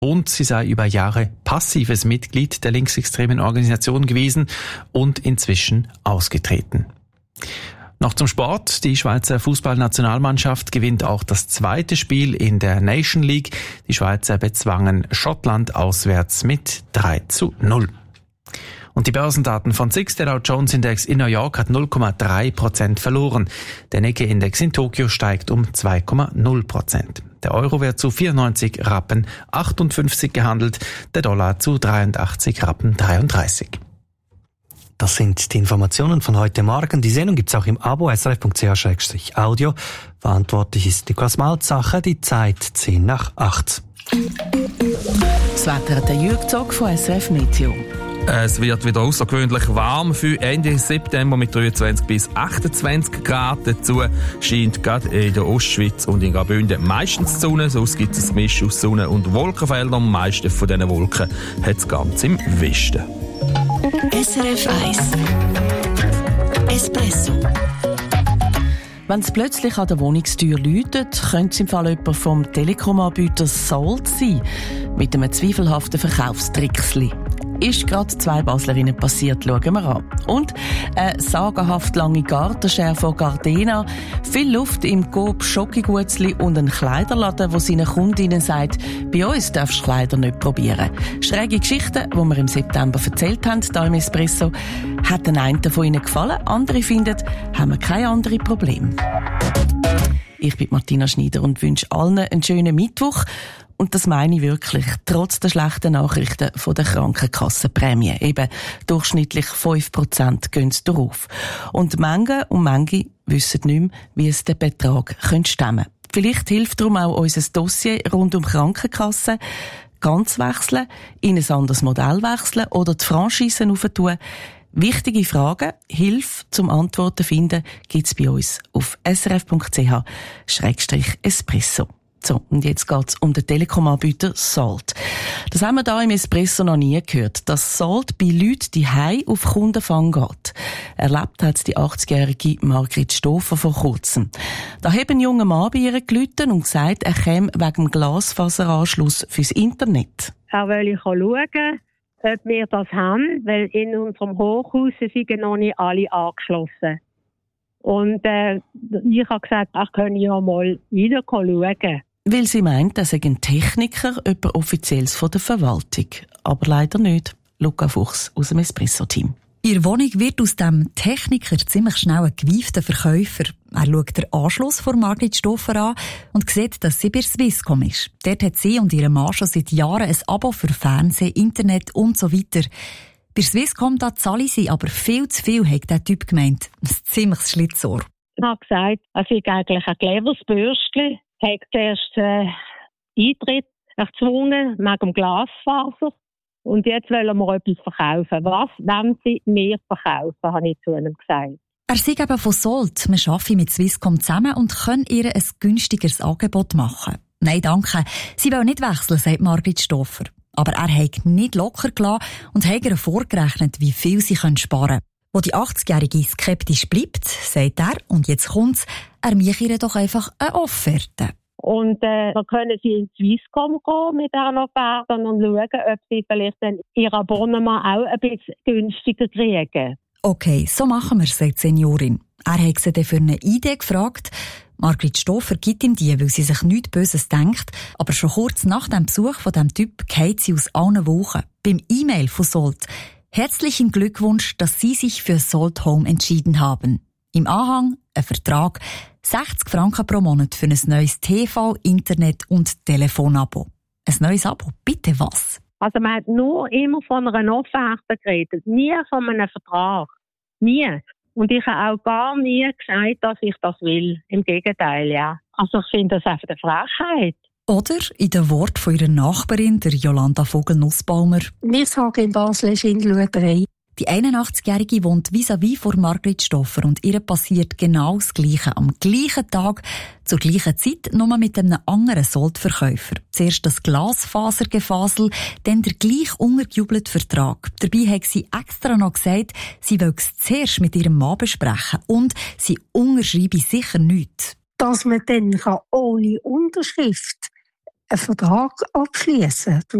und sie sei über Jahre passives Mitglied der linksextremen Organisation gewesen und inzwischen ausgetreten. Noch zum Sport. Die Schweizer Fußballnationalmannschaft gewinnt auch das zweite Spiel in der Nation League. Die Schweizer bezwangen Schottland auswärts mit 3:0. Und die Börsendaten von SIX, der Dow Jones Index in New York, hat 0,3% verloren. Der Nikkei-Index in Tokio steigt um 2,0%. Der Euro wird zu 94 Rappen 58 gehandelt, der Dollar zu 83 Rappen 33. Das sind die Informationen von heute Morgen. Die Sendung gibt's auch im Abo srf.ch/audio. Verantwortlich ist Niklas Malzacher, die Zeit 7:10. Das Wetter hat der Jürg Zog von SRF Meteo. Es wird wieder außergewöhnlich warm für Ende September mit 23 bis 28 Grad. Dazu scheint gerade in der Ostschweiz und in Graubünden meistens die Sonne. Sonst gibt es ein Gemisch aus Sonne- und Wolkenfeldern. Am meisten von diesen Wolken hat es ganz im Westen. SRF 1 Espresso. Wenn es plötzlich an der Wohnungstür läutet, könnte es im Fall jemand vom Telekom-Anbieter Salt sein, mit einem zweifelhaften Verkaufstricksli. Ist gerade 2 Baslerinnen passiert, schauen wir an. Und eine sagenhaft lange Gartenschere von Gardena, viel Luft im Coop Schokigutzli und ein Kleiderladen, wo seinen Kundinnen sagt, bei uns darfst du Kleider nicht probieren. Schräge Geschichten, die wir im September erzählt haben, hier im Espresso, hat den einen von ihnen gefallen, andere finden, haben wir keine anderen Probleme. Ich bin Martina Schneider und wünsche allen einen schönen Mittwoch. Und das meine ich wirklich, trotz der schlechten Nachrichten von der Krankenkassenprämie. Eben durchschnittlich 5% gehen es darauf. Und manche wissen nicht mehr, wie es den Betrag stemmen könnte. Vielleicht hilft darum auch unser Dossier rund um Krankenkassen. Ganz wechseln, in ein anderes Modell wechseln oder die Franchisen aufentun. Wichtige Fragen, Hilfe zum Antworten finden, gibt's bei uns auf srf.ch/espresso. So, und jetzt geht's um den Telekom-Anbieter Salt. Das haben wir da im Espresso noch nie gehört, dass Salt bei Leuten die Hause auf Kundenfang geht. Erlebt hat die 80-jährige Margrit Stoffer vor kurzem. Da hat ein junger Mann bei ihr gerufen und gesagt, er käme wegen dem Glasfaseranschluss fürs Internet. Er will schauen, ob wir das haben, weil in unserem Hochhaus sind noch nicht alle angeschlossen. Und ich habe gesagt, ich könnte ja mal wieder schauen. Weil sie meint, er sei ein Techniker, jemand Offizielles von der Verwaltung. Aber leider nicht. Luca Fuchs aus dem Espresso-Team. Ihre Wohnung wird aus dem Techniker ziemlich schnell ein gewiefter Verkäufer. Er schaut den Anschluss von Margrit Stoffer an und sieht, dass sie bei Swisscom ist. Dort hat sie und ihr Mann schon seit Jahren ein Abo für Fernsehen, Internet und so weiter. Bei Swisscom da zahle sie aber viel zu viel, hat der Typ gemeint. Ein ziemliches Schlitzohr. Er hat gesagt, er sei eigentlich ein cleveres Bürstchen. Er hat zuerst Eintritt erzwungen wegen dem Glasfaser. Und jetzt wollen wir etwas verkaufen. Was wollen Sie mir verkaufen, habe ich zu ihm gesagt. Er sei eben von Salt. Wir arbeiten mit Swisscom zusammen und können ihr ein günstigeres Angebot machen. Nein, danke. Sie will nicht wechseln, sagt Margrit Stoffer. Aber er hat nicht locker gelassen und hat ihr vorgerechnet, wie viel sie sparen können. Wo die 80-Jährige skeptisch bleibt, sagt er, und jetzt kommt's, er mache ihr doch einfach eine Offerte. Und dann können Sie in Swisscom gehen mit diesen Offerten und schauen, ob Sie vielleicht dann Ihr Abonnement auch ein bisschen günstiger kriegen. Okay, so machen wir es, sagt die Seniorin. Er hat sie dann für eine Idee gefragt. Margrit Stoffer gibt ihm die, weil sie sich nichts Böses denkt. Aber schon kurz nach dem Besuch von diesem Typ geht sie aus allen Wochen. Beim E-Mail von Salt. Herzlichen Glückwunsch, dass Sie sich für Salt Home entschieden haben. Im Anhang ein Vertrag, 60 Franken pro Monat für ein neues TV, Internet und Telefonabo. Ein neues Abo? Bitte was? Also man hat nur immer von einer Offerte geredet, nie von einem Vertrag. Nie. Und ich habe auch gar nie gesagt, dass ich das will. Im Gegenteil, ja. Also ich finde das einfach eine Frechheit. Oder in den Worten von ihrer Nachbarin, der Jolanda Vogel-Nussbaumer. Wir sagen in Basel Schindelueberei. Die 81-Jährige wohnt vis-à-vis vor Margrit Stoffer und ihr passiert genau das Gleiche. Am gleichen Tag, zur gleichen Zeit, nur mit einem anderen Soldverkäufer. Zuerst das Glasfasergefasel, dann der gleich untergejubelte Vertrag. Dabei hat sie extra noch gesagt, sie will es zuerst mit ihrem Mann besprechen und sie unterschreibe sicher nichts. Dass man dann ohne Unterschrift einen Vertrag abschließen.